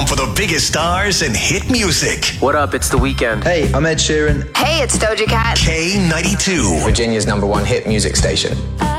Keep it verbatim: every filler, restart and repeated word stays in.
home for the biggest stars and hit music. What up? It's The Weeknd. Hey, I'm Ed Sheeran. Hey, it's Doja Cat. K ninety-two. Virginia's number one hit music station.